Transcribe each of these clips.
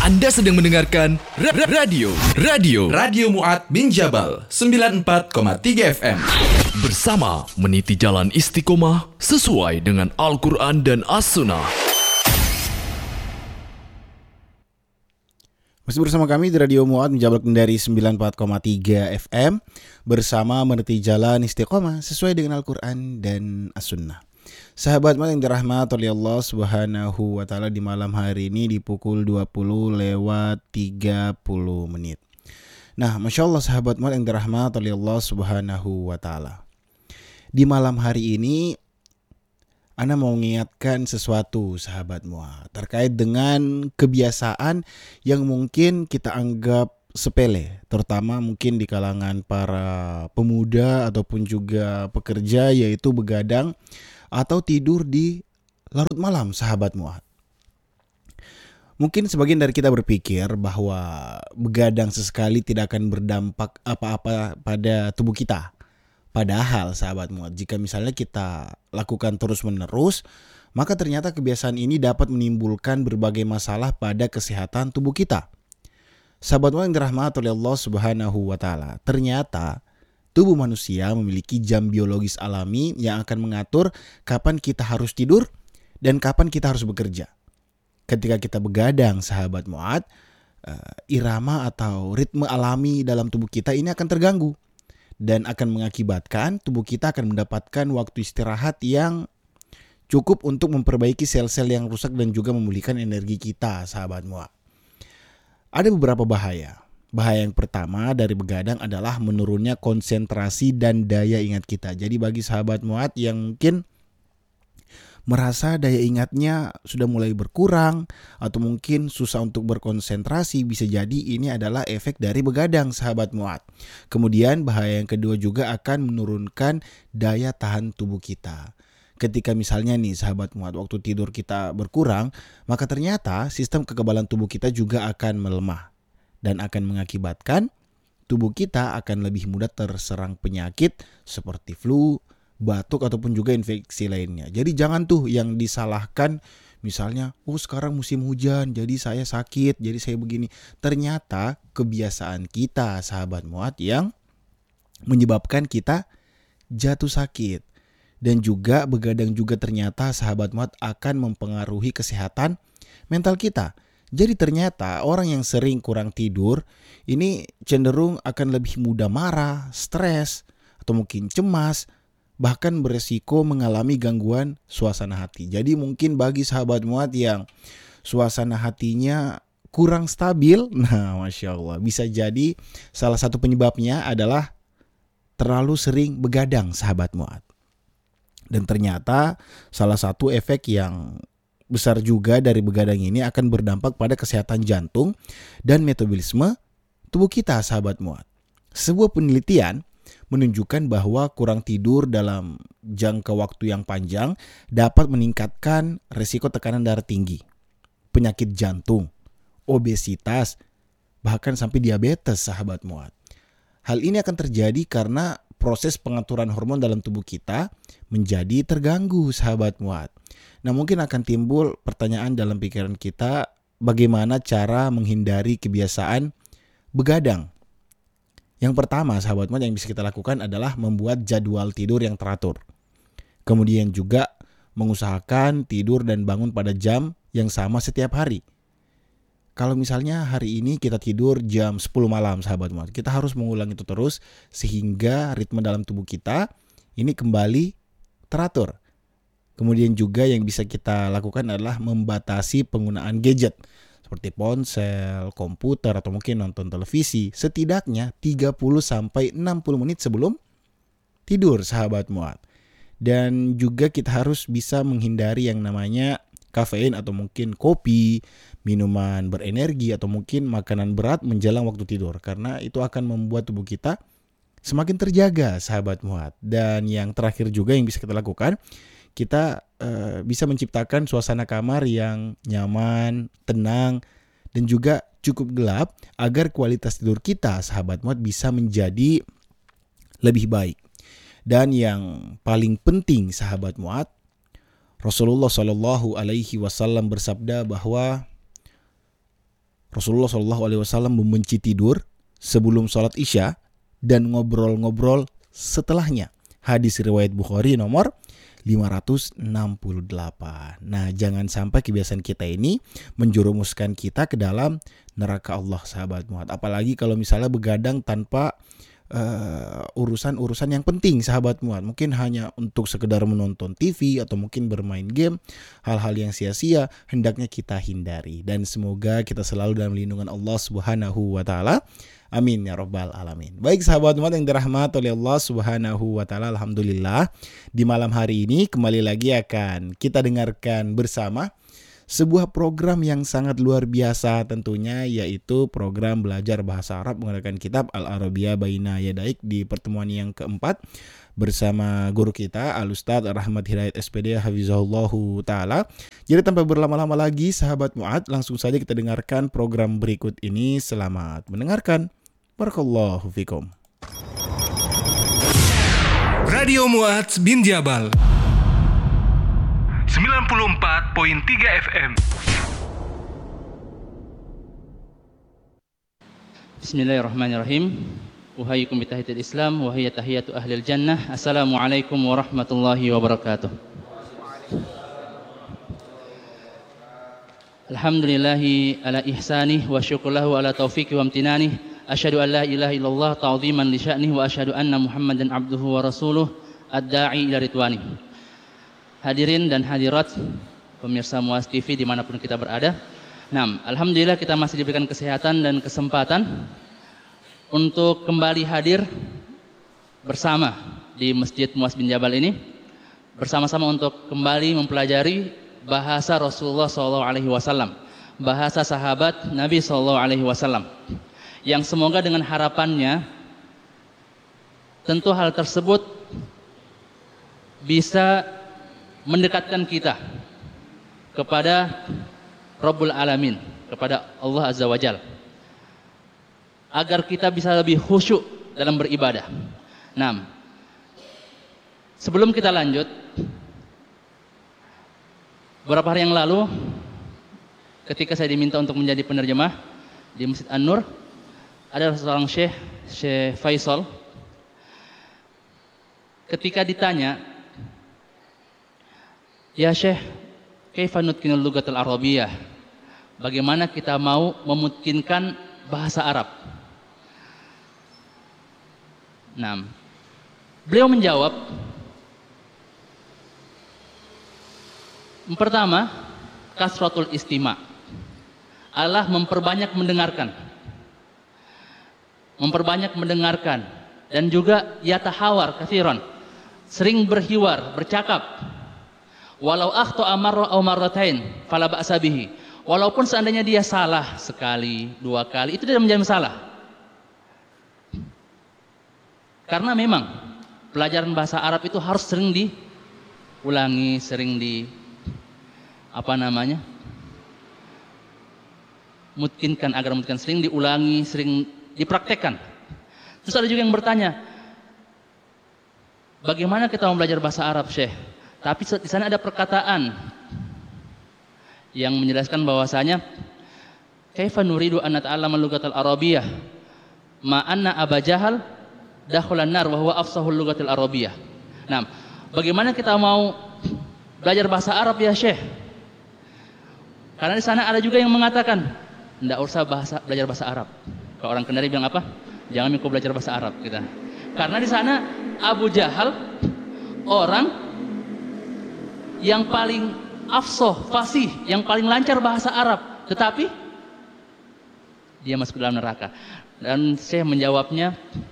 Anda sedang mendengarkan Radio Mu'ad bin Jabal 94,3 FM. bersama meniti jalan istiqomah sesuai dengan Al-Quran dan As-Sunnah. Masih bersama kami di Radio Mu'ad bin Jabal dari 94,3 FM bersama meniti jalan istiqomah sesuai dengan Al-Quran dan As-Sunnah. Sahabat yang dirahmati oleh Allah Subhanahu wa taala, di malam hari ini di pukul 20:30 menit. Nah, Masya Allah sahabat yang dirahmati oleh Allah Subhanahu wa taala. Di malam hari ini Ana mau mengingatkan sesuatu sahabat Mu'ad terkait dengan kebiasaan yang mungkin kita anggap sepele, terutama mungkin di kalangan para pemuda ataupun juga pekerja, yaitu begadang atau tidur di larut malam sahabat Mu'ad. Mungkin sebagian dari kita berpikir bahwa begadang sesekali tidak akan berdampak apa-apa pada tubuh kita. Padahal sahabat Mu'ad, jika misalnya kita lakukan terus-menerus, maka ternyata kebiasaan ini dapat menimbulkan berbagai masalah pada kesehatan tubuh kita. Sahabat Mu'ad yang dirahmati oleh Allah Subhanahu wa taala, ternyata tubuh manusia memiliki jam biologis alami yang akan mengatur kapan kita harus tidur dan kapan kita harus bekerja. Ketika kita begadang sahabat Mu'ad, irama atau ritme alami dalam tubuh kita ini akan terganggu dan akan mengakibatkan tubuh kita akan mendapatkan waktu istirahat yang cukup untuk memperbaiki sel-sel yang rusak dan juga memulihkan energi kita sahabat Mu'ad. Ada beberapa bahaya. Bahaya yang pertama dari begadang adalah menurunnya konsentrasi dan daya ingat kita. Jadi bagi sahabat Mu'ad yang mungkin merasa daya ingatnya sudah mulai berkurang atau mungkin susah untuk berkonsentrasi, bisa jadi ini adalah efek dari begadang sahabat Mu'ad. Kemudian bahaya yang kedua juga akan menurunkan daya tahan tubuh kita. Ketika misalnya nih sahabat Mu'ad, waktu tidur kita berkurang, maka ternyata sistem kekebalan tubuh kita juga akan melemah dan akan mengakibatkan tubuh kita akan lebih mudah terserang penyakit seperti flu, batuk ataupun juga infeksi lainnya. Jadi jangan tuh yang disalahkan, misalnya sekarang musim hujan jadi saya sakit, jadi saya begini. Ternyata kebiasaan kita sahabat Mu'ad yang menyebabkan kita jatuh sakit. Dan juga begadang juga ternyata sahabat Mu'ad akan mempengaruhi kesehatan mental kita. Jadi ternyata orang yang sering kurang tidur ini cenderung akan lebih mudah marah, stres, atau mungkin cemas, bahkan beresiko mengalami gangguan suasana hati. Jadi mungkin bagi sahabat Mu'ad yang suasana hatinya kurang stabil, nah Masya Allah, bisa jadi salah satu penyebabnya adalah terlalu sering begadang sahabat Mu'ad. Dan ternyata salah satu efek yang besar juga dari begadang ini akan berdampak pada kesehatan jantung dan metabolisme tubuh kita sahabat Mu'ad. Sebuah penelitian menunjukkan bahwa kurang tidur dalam jangka waktu yang panjang dapat meningkatkan risiko tekanan darah tinggi, penyakit jantung, obesitas, bahkan sampai diabetes sahabat Mu'ad. Hal ini akan terjadi karena proses pengaturan hormon dalam tubuh kita menjadi terganggu sahabat Mu'ad. Nah, mungkin akan timbul pertanyaan dalam pikiran kita, bagaimana cara menghindari kebiasaan begadang? Yang pertama sahabat Mu'ad yang bisa kita lakukan adalah membuat jadwal tidur yang teratur. Kemudian juga mengusahakan tidur dan bangun pada jam yang sama setiap hari. Kalau misalnya hari ini kita tidur jam 10 malam sahabat Mu'ad, kita harus mengulang itu terus sehingga ritme dalam tubuh kita ini kembali teratur. Kemudian juga yang bisa kita lakukan adalah membatasi penggunaan gadget seperti ponsel, komputer, atau mungkin nonton televisi setidaknya 30-60 menit sebelum tidur sahabat Mu'ad. Dan juga kita harus bisa menghindari yang namanya kafein atau mungkin kopi, minuman berenergi, atau mungkin makanan berat menjelang waktu tidur, karena itu akan membuat tubuh kita semakin terjaga sahabat Mu'ad. Dan yang terakhir juga yang bisa kita lakukan, kita bisa menciptakan suasana kamar yang nyaman, tenang, dan juga cukup gelap agar kualitas tidur kita sahabat Mu'ad bisa menjadi lebih baik. Dan yang paling penting sahabat Mu'ad, Rasulullah SAW bersabda bahwa Rasulullah SAW membenci tidur sebelum sholat Isya dan ngobrol-ngobrol setelahnya. Hadis riwayat Bukhari nomor 568. Nah, jangan sampai kebiasaan kita ini menjerumuskan kita ke dalam neraka Allah, sahabat muat. Apalagi kalau misalnya begadang tanpa urusan-urusan yang penting, sahabat muat. Mungkin hanya untuk sekedar menonton TV atau mungkin bermain game, hal-hal yang sia-sia hendaknya kita hindari. Dan semoga kita selalu dalam lindungan Allah Subhanahu wa taala. Amin ya rabbal alamin. Baik sahabat umat yang dirahmati oleh Allah Subhanahu wa taala, alhamdulillah di malam hari ini kembali lagi akan kita dengarkan bersama sebuah program yang sangat luar biasa tentunya, yaitu program belajar bahasa Arab menggunakan kitab Al-Arabiyah Baina Yadaik di pertemuan yang keempat bersama guru kita Al-Ustadz Rahmat Hidayat SPD Hafizahullahu Ta'ala. Jadi tanpa berlama-lama lagi sahabat Mu'ad, langsung saja kita dengarkan program berikut ini. Selamat mendengarkan. Barakallahu fikum. Radio Mu'adz bin Jabal 94.3 FM. Bismillahirrahmanirrahim. Uhayikum bitahiyatil Islam wa hiya tahiyatu ahlil jannah. Assalamualaikum warahmatullahi wabarakatuh. Alhamdulillahi ala ihsanih wa syukurlahu ala taufiqi wa amtinanih. Asyhadu an la ilaha illallah ta'ziman li sya'nih wa asyhadu anna Muhammadan abduhu wa rasuluh ad-da'i ila ridwanih. Hadirin dan hadirat pemirsa Muaz TV dimanapun kita berada. Nah, alhamdulillah kita masih diberikan kesehatan dan kesempatan untuk kembali hadir bersama di Masjid Muaz bin Jabal ini, bersama-sama untuk kembali mempelajari bahasa Rasulullah SAW, bahasa sahabat Nabi SAW, yang semoga dengan harapannya tentu hal tersebut bisa mendekatkan kita kepada Rabbul Alamin, kepada Allah Azza wa Jalla, agar kita bisa lebih khusyuk dalam beribadah. Nah, sebelum kita lanjut, beberapa hari yang lalu ketika saya diminta untuk menjadi penerjemah di Masjid An-Nur, ada seorang Syekh Faisal. Ketika ditanya, "Ya Syekh, kaifa nutqinul lughatal arabiyyah?" Bagaimana kita mau memutkinkan bahasa Arab? Nah, beliau menjawab, pertama, kasratul istima', adalah memperbanyak mendengarkan. Dan juga yatahawar katsiran, sering berhiwar, bercakap. Walau akhta'a marra aw marratain fala ba'sa bihi. Walaupun seandainya dia salah sekali, dua kali, itu tidak menjadi masalah. Karena memang pelajaran bahasa Arab itu harus sering diulangi, sering mutkinkan, agar mutkinkan, sering diulangi, sering dipraktekkan. Terus ada juga yang bertanya, bagaimana kita mau belajar bahasa Arab, Syekh? Tapi di sana ada perkataan yang menjelaskan bahwasanya kaifa nuridu an nata'allama lughatal arabiyyah ma anna Aba Jahal dakhalan nar wa huwa afsahul lughatil arabiyyah. Nah, bagaimana kita mau belajar bahasa Arab ya Syekh? Karena di sana ada juga yang mengatakan enggak usah belajar bahasa Arab. Kalau orang Kendari bilang apa? Jangan ikut belajar bahasa Arab kita. Karena di sana Abu Jahal orang yang paling afsah, fasih, yang paling lancar bahasa Arab, tetapi dia masuk ke dalam neraka. Dan saya menjawabnya,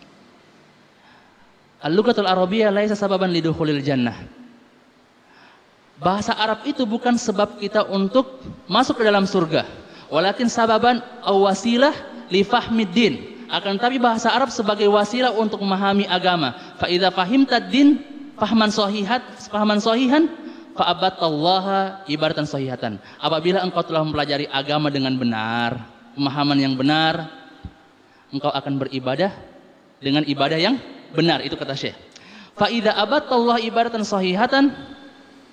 al-lughatul arabiyyah laisa sababan lidukhulil jannah. Bahasa Arab itu bukan sebab kita untuk masuk ke dalam surga, walakin sababan aw wasilah li fahmid din. Akan tetapi bahasa Arab sebagai wasilah untuk memahami agama. Fa idza fahimtad din fahman sahihan fa abatallaha ibaratan sahihatan. Apabila engkau telah mempelajari agama dengan benar, pemahaman yang benar, engkau akan beribadah dengan ibadah yang benar, itu kata Syekh. Fa idza abatallaha ibaratan sahihatan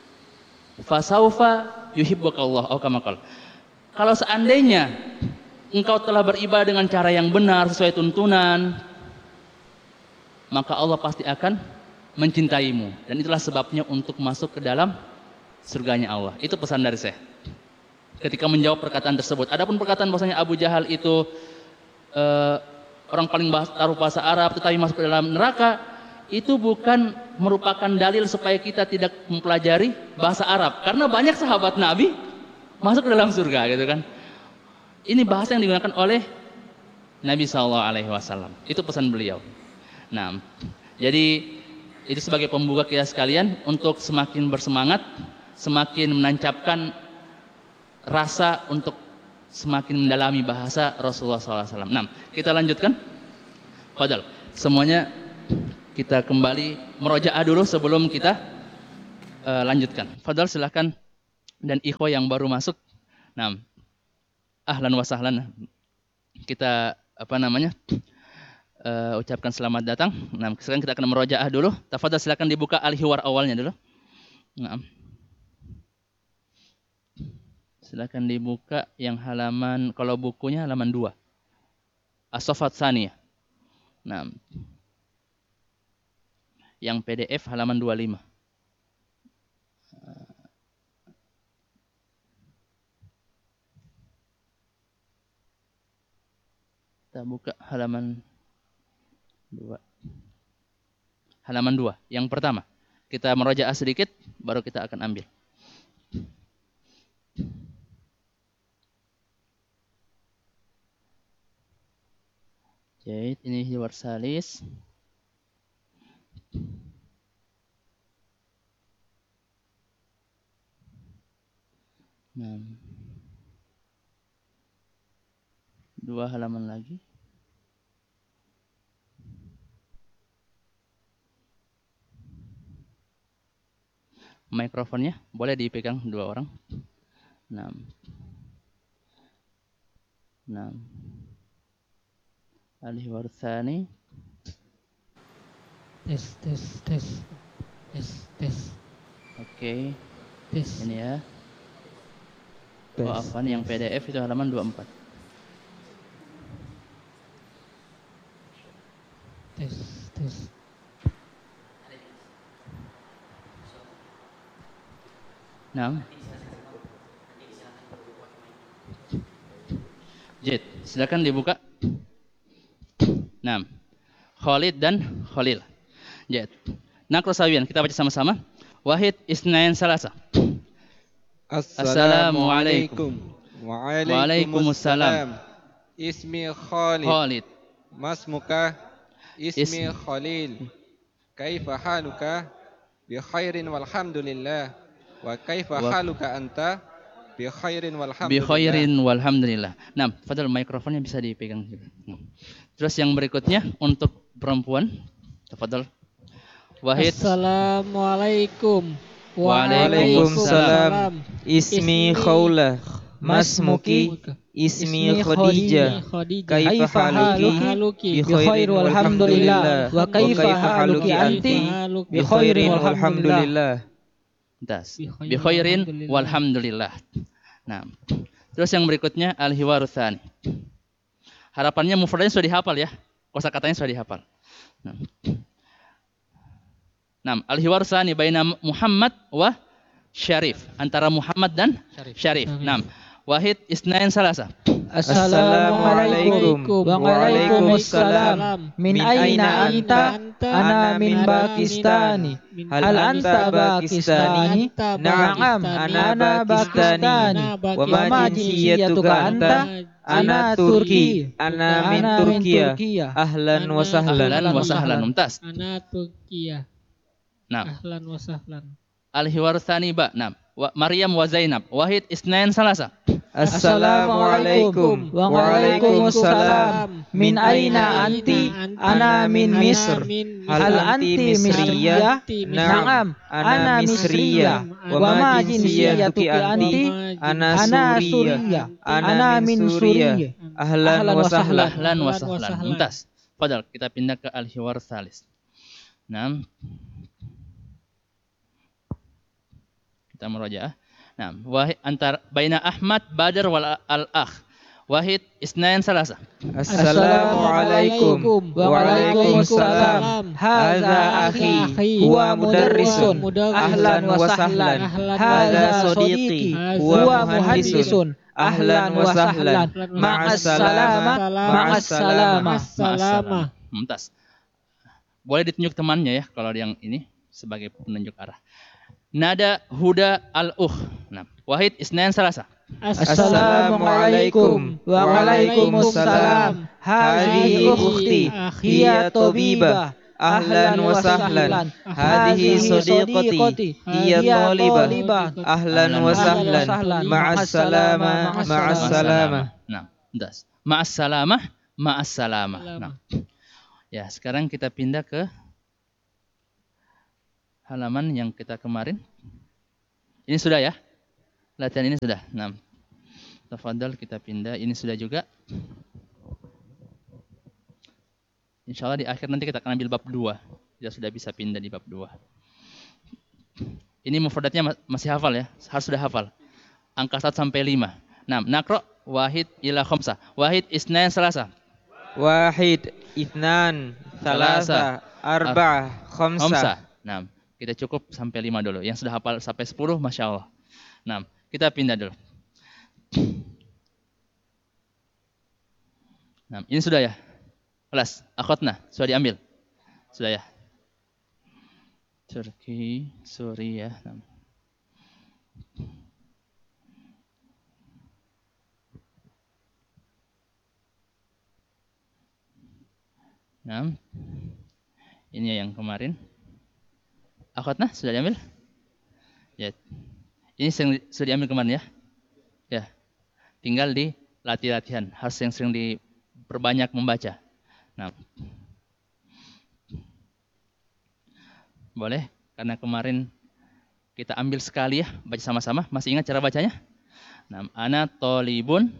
fasaufa yuhibbukallah. Kalau seandainya engkau telah beribadah dengan cara yang benar sesuai tuntunan, maka Allah pasti akan mencintaimu. Dan itulah sebabnya untuk masuk ke dalam surganya Allah. Itu pesan dari saya ketika menjawab perkataan tersebut. Adapun perkataan bahwasanya Abu Jahal itu orang paling taruh bahasa Arab tetapi masuk ke dalam neraka, itu bukan merupakan dalil supaya kita tidak mempelajari bahasa Arab. Karena banyak sahabat Nabi masuk ke dalam surga gitu kan. Ini bahasa yang digunakan oleh Nabi SAW. Itu pesan beliau. Nah, jadi itu sebagai pembuka kita sekalian untuk semakin bersemangat, semakin menancapkan rasa untuk semakin mendalami bahasa Rasulullah SAW. Nah, kita lanjutkan. Fadal, semuanya kita kembali merojaah dulu sebelum kita lanjutkan. Fadal silahkan, dan ikhwah yang baru masuk. Nah, ahlan wa sahlan. Kita ucapkan selamat datang. Nah, sekarang kita akan merojaah dulu. Tafadhal silakan dibuka al-hiwar awalnya dulu. Nah. Silakan dibuka yang halaman, kalau bukunya halaman 2. As-Saffat Tsaniyah. Nah. Yang PDF halaman 25. Kita buka halaman 2. Halaman 2. Yang pertama, kita merojaah sedikit, baru kita akan ambil. Jadi ini hiwar salis. Nah. 2 halaman lagi. Mikrofonnya boleh dipegang 2 orang. 6. Al-hiwar tsani. Tes. Oke. Ini ya. Afwan, yang PDF itu halaman 24. Tes. Nah. Jid, silakan dibuka. Nah. Khalid dan Khalil. Jid. Naqra sawiyan, kita baca sama-sama. Wahid isnain salasa. Assalamualaikum. Waalaikumsalam. Ismi Khalid. Masmuka? Ismi Khalil. Kaifa haluka? Bi khairin walhamdulillah. Wa kaifa haluka anta? Bi khairin walhamdulillah. Bi khairin walhamdulillah. Nah, fadal mikrofonnya bisa dipegang juga. Terus yang berikutnya untuk perempuan. Tafadhal. Wahid. Assalamualaikum. Waalaikumsalam. Ismi Khawla. Masmuki? Ismi Khadijah. Kaifa haluki? Bi khair walhamdulillah. Wa kaifa haluki anti? Bi khairin walhamdulillah. Bi khairin walhamdulillah. Nah, terus yang berikutnya al-hiwaru tsani. Harapannya mufradnya sudah dihafal ya. Kosakatanya sudah dihafal. Nah, al-hiwaru tsani baina Muhammad wa Syarif, antara Muhammad dan Syarif. Nah, wahid isnain salasa. Assalamualaikum. Waalaikumsalam. Min aina anta? Ana min Pakistani. Hal anta Pakistani? Na'am, ana Pakistani. Wa ma jinsiyatuka anta? Ana Turki. Ana min Turkiya. Ahlan wa sahlan. Mumtaz. Ana Turkiya. Nah. Ahlan wa sahlan. Al-hiwar tsani ba. Nah, Maryam wa Zainab. Wahid isnain salasa. Assalamualaikum. Waalaikumsalam. Min aina anti? Ana min Misr. Hal anti Misriya? Na'am, ana Misriya. Wa ma jinsiyatuki anti? Ana Suriya. Ana min Suriya. Ahlan wa sahlan. Mumtaz. Fadal, kita pindah ke al-hiwar tsalis. Nah. Kita merojaah. Nah, wahid antar baina Ahmad Badar wal al-akh. Wahid Isnain Salasa. Assalamualaikum. Waalaikumsalam. Hadza akhi huwa mudarrisun. Ahlan wa sahlan. Hadza sadiqi huwa muhaddisun. Ahlan wa sahlan. Ma'assalama. Mumtaz. Boleh ditunjuk temannya ya kalau yang ini sebagai penunjuk arah. Nada huda al-ukh. Nah, Wahid Isnain Salasa. Assalamualaikum. Waalaikumsalam. Hadhihi ukhti hiya tabibah. Ahlan wa sahlan. Hadhihi sadiqati hiya talibah. Ahlan wa sahlan. Ma'assalama. Nah, ma'assalamah. Nah. Ya, sekarang kita pindah ke halaman yang kita kemarin. Ini sudah ya? Latihan ini sudah. Nah, tafadhal kita pindah. Ini sudah juga. Insya Allah di akhir nanti kita akan ambil bab 2. Kita sudah bisa pindah di bab 2. Ini mufradatnya masih hafal ya. Harus sudah hafal. Angka 1 sampai 5. Nah, nakro wahid ila khamsah. Wahid isnain salasa. Wahid ithnan salasa arba'ah khamsah. Nah, kita cukup sampai 5 dulu. Yang sudah hafal sampai 10, Masya Allah. Nah, kita pindah dulu. Nah, ini sudah ya. Kelas, akhotna, sudah diambil. Sudah ya. Turki, Suriah. Nah, ini yang kemarin. Akhotna, sudah diambil? Ya. Ini sudah diambil kemarin ya. Ya. Tinggal di latihan. Harus yang sering diperbanyak membaca. Nah. Boleh? Karena kemarin kita ambil sekali ya, baca sama-sama. Masih ingat cara bacanya? Nah, ana tolibun.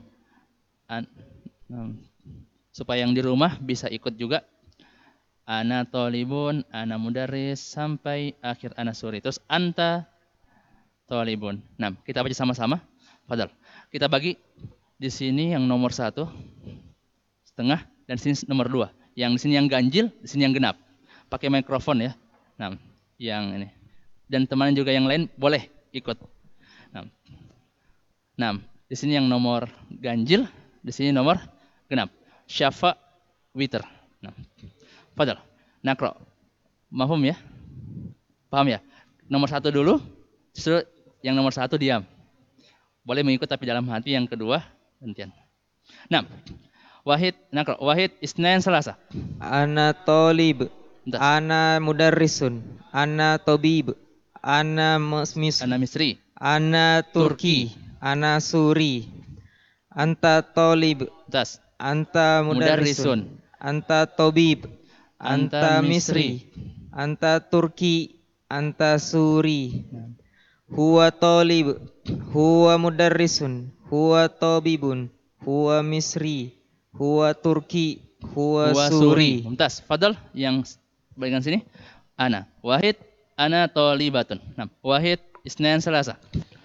Supaya yang di rumah bisa ikut juga. Ana tolibun, ana mudaris sampai akhir ana suri. Terus anta tolibun. Nah, kita baca sama-sama. Fadal. Kita bagi di sini yang nomor 1 setengah dan sini nomor 2. Yang di sini yang ganjil, di sini yang genap. Pakai mikrofon ya. Nah, yang ini. Dan teman juga yang lain boleh ikut. Nah, di sini yang nomor ganjil, di sini nomor genap. Syafa witr. Nah, fadal. Nakro. Mahfum ya? Paham ya? Nomor 1 dulu. Justru yang nomor 1 diam. Boleh mengikut tapi dalam hati. Yang kedua gantian. Nah, wahid nakro. Wahid isnain salasa. Ana talib. Ana mudarrisun. Ana tabib. Ana misri. Ana turki. Ana suri. Anta talib. Tas. Anta mudarrisun. Anta tabib. Anta misri. Anta turki. Anta suri. Huwa talib. Huwa mudarrisun. Huwa tabibun. Huwa misri. Huwa turki. Huwa suri. Mumtaz. Fadal yang bagian sini. Ana. Wahid. Ana talibatun. Nah, wahid isnain salasa.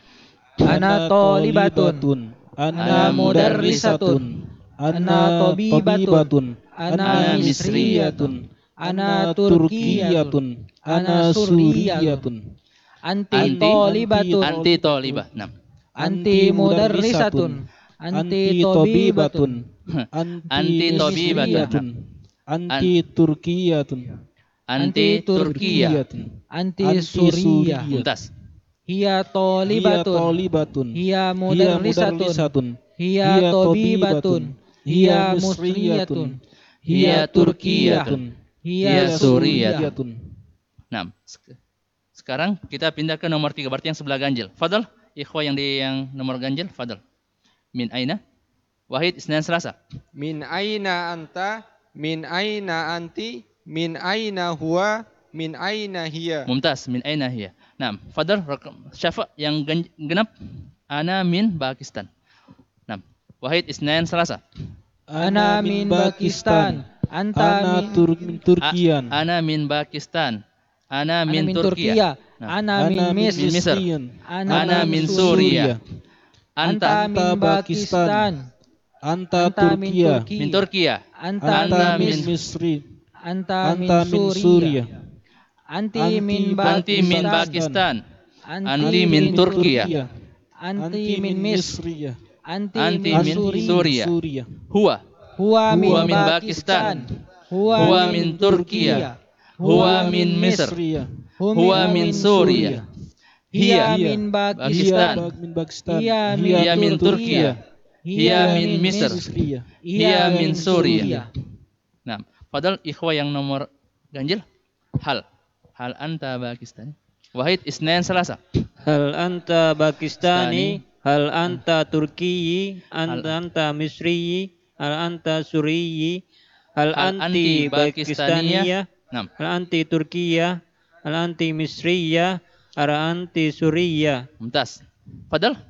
Ana talibatun. Ana mudarrisatun. Ana tabibatun. Ana misriyatun. Ana turkiyatun. Ana suriyatun. Anti talibatun. Anti talibah. Nah. Anti mudarrisatun. Anti tabibatun. Anti tabibatun. Anti turkiyatun. Anti turkiyah. Anti suriyah. Mumtaz. Hiya talibatun. Hiya mudarrisatun. Hiya tabibatun. Hiya musriyatun. Hiya turkiyatun. Hiya suriyatun. Nah, sekarang kita pindah ke nomor 3, berarti yang sebelah ganjil. Fadal, ikhwah yang di yang nomor ganjil, fadal. Min aina? Wahid isnain salasa. Min aina anta? Min aina anti? Min aina huwa? Min aina hiya? Mumtaz, min aina hiya. Nah, fadal, syafa yang genap. Ana min Pakistan. Nah, wahid isnain salasa. Ana min Pakistan. Anta min Turkiyan. Ana min Pakistan. Ana min Turkiya. Ana min Misr. Ana min Suriah. Anta min Pakistan. Anta Turkiya. Min Turkiya. Anta min Misri. Anta min Suriah. Anti min Pakistan. Anti min Turkiya. Anti min Misriyah. Anti min Suriah. Huwa min Pakistan. Huwa min Turkiya. Huwa min Misr. Huwa min Suriah. Hiya min Pakistan. Hiya min Turkiya. Hiya min Misr. Hiya min Suriah. Nah, padahal ikhwah yang nomor ganjil hal anta Pakistani. Wahid isnain salasa. Hal anta Pakistani. Hal anta Turkiyi. Anta Misriyi. Hal anta Suriyi. Hal anti Pakistaniya. Hal anti Turkiya. Hal anti Misriya. Hal anti Suriya. Mumtaz. Padahal